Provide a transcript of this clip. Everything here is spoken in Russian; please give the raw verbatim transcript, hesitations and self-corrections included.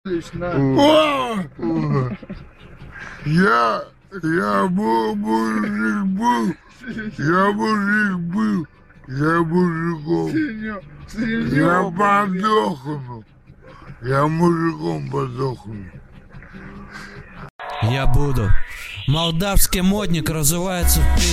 Я, я был мужик был, я мужик был, я мужиком. Я подохну, я мужиком подохну. Я буду. Молдавский модник разувается в